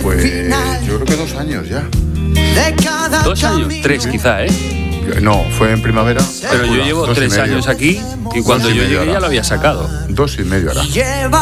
Pues yo creo que 2 años ya. 2 años, 3 quizá, ¿eh? No, fue en primavera. Pero yo llevo 3 años aquí y cuando yo llegué ya lo había sacado. 2 y medio ahora.